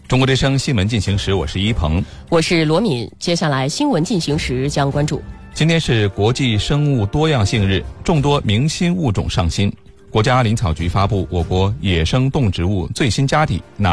中国之声新闻进行时，我是一鹏， 我是罗敏。接下来新闻进行时将关注： 今天是国际生物多样性日，众多明新物种上新。国家林草局发布我国野生动植物最新家底，